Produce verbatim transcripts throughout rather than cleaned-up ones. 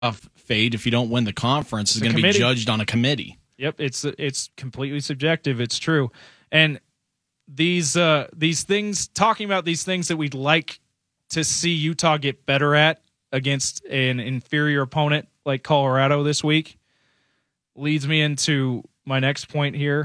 fate if you don't win the conference is going to be judged on a committee. Yep, it's it's completely subjective. It's true, and these uh, these things, talking about these things that we'd like to see Utah get better at against an inferior opponent like Colorado this week, leads me into my next point here.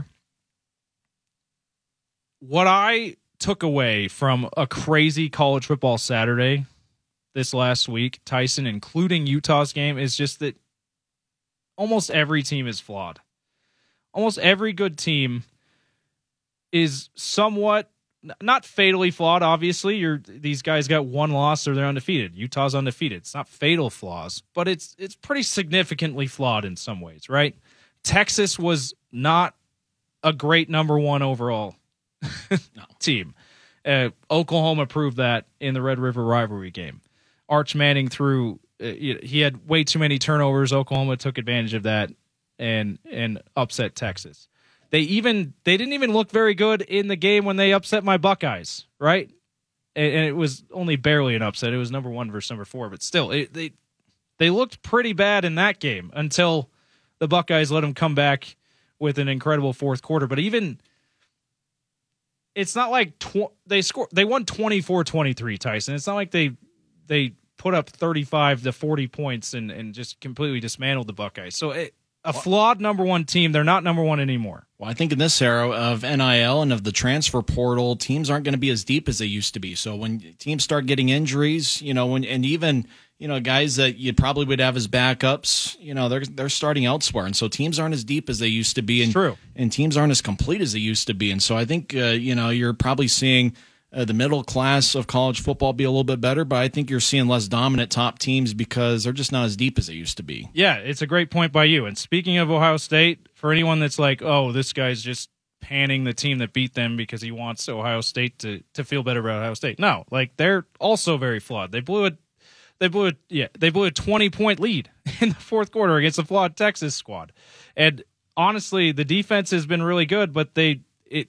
What I took away from a crazy college football Saturday this last week, Tyson, including Utah's game, is just that almost every team is flawed. Almost every good team is somewhat, not fatally flawed, obviously. You're, these guys got one loss or they're undefeated. Utah's undefeated. It's not fatal flaws, but it's it's pretty significantly flawed in some ways, right? Texas was not a great number one overall no. team. Uh, Oklahoma proved that in the Red River rivalry game. Arch Manning threw, uh, he had way too many turnovers. Oklahoma took advantage of that and and upset Texas. They even they didn't even look very good in the game when they upset my Buckeyes, right? And, and it was only barely an upset. It was number one versus number four, but still, it, they they looked pretty bad in that game until the Buckeyes let them come back with an incredible fourth quarter. But even it's not like tw- they scored. They won twenty-four twenty-three, Tyson. It's not like they they put up thirty-five to forty points and, and just completely dismantled the Buckeyes. So it, a flawed number one team. They're not number one anymore. Well, I think in this era of N I L and of the transfer portal, teams aren't going to be as deep as they used to be. So when teams start getting injuries, you know, when and even you know guys that you probably would have as backups, you know, they're they're starting elsewhere, and so teams aren't as deep as they used to be, and True. and teams aren't as complete as they used to be. And so I think uh, you know you're probably seeing Uh, the middle class of college football be a little bit better, but I think you're seeing less dominant top teams because they're just not as deep as they used to be. Yeah, it's a great point by you. And speaking of Ohio State, for anyone that's like, oh, this guy's just panning the team that beat them because he wants Ohio State to, to feel better about Ohio State. No, like they're also very flawed. They blew it. They blew it. Yeah, they blew a twenty-point lead in the fourth quarter against a flawed Texas squad. And honestly, the defense has been really good, but they it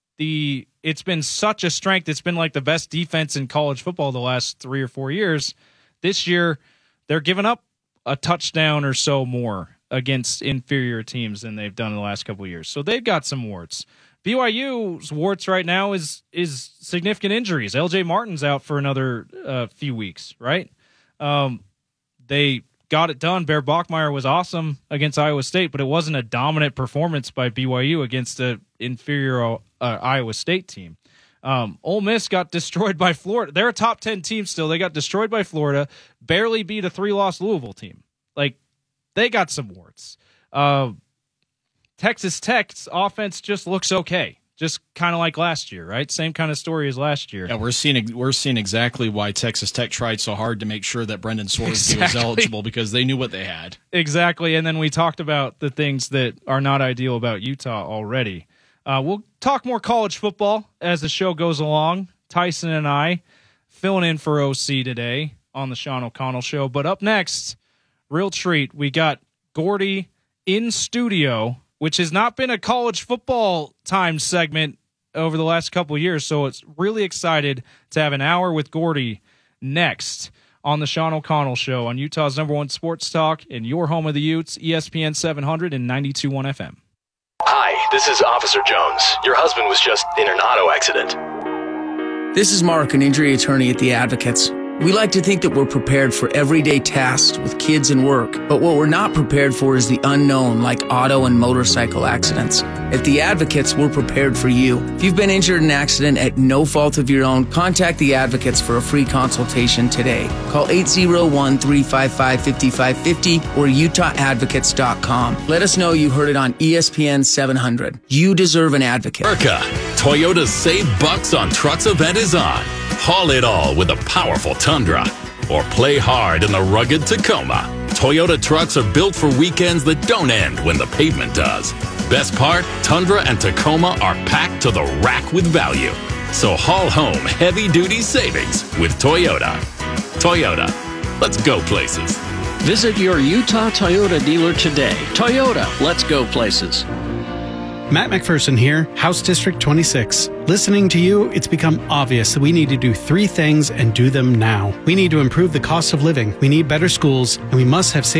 the it's been such a strength. It's been like the best defense in college football the last three or four years. This year, they're giving up a touchdown or so more against inferior teams than they've done in the last couple of years. So they've got some warts. B Y U's warts right now is is significant injuries. L J Martin's out for another uh, few weeks, right? Um, they got it done. Bear Bachmeier was awesome against Iowa State, but it wasn't a dominant performance by B Y U against an inferior uh, Iowa State team. Um, Ole Miss got destroyed by Florida. They're a top ten team still. They got destroyed by Florida, barely beat a three-loss Louisville team. Like, they got some warts. Uh, Texas Tech's offense just looks okay. Just kind of like last year, right? Same kind of story as last year. Yeah, we're seeing we're seeing exactly why Texas Tech tried so hard to make sure that Brendan Sorsby exactly. was eligible, because they knew what they had. Exactly, and then we talked about the things that are not ideal about Utah already. Uh, we'll talk more college football as the show goes along. Tyson and I filling in for O C today on the Sean O'Connell Show. But up next, real treat, we got Gordy in studio, which has not been a college football time segment over the last couple of years. So it's really excited to have an hour with Gordy next on the Sean O'Connell Show on Utah's number one sports talk and your home of the Utes, E S P N seven hundred and ninety-two point one F M. Hi, this is Officer Jones. Your husband was just in an auto accident. This is Mark, an injury attorney at The Advocates. We like to think that we're prepared for everyday tasks with kids and work, but what we're not prepared for is the unknown, like auto and motorcycle accidents. At The Advocates, we're prepared for you. If you've been injured in an accident at no fault of your own, contact The Advocates for a free consultation today. Call eight oh one, three five five, five five five zero or utah advocates dot com. Let us know you heard it on E S P N seven hundred. You deserve an advocate. America, Toyota's Save Bucks on Trucks event is on. Haul it all with a powerful Tundra, or play hard in the rugged Tacoma. Toyota trucks are built for weekends that don't end when the pavement does. Best part, Tundra and Tacoma are packed to the rack with value. So haul home heavy-duty savings with Toyota. Toyota, let's go places. Visit your Utah Toyota dealer today. Toyota, let's go places. Matt McPherson here, House District twenty-six. Listening to you, it's become obvious that we need to do three things and do them now. We need to improve the cost of living, we need better schools, and we must have safe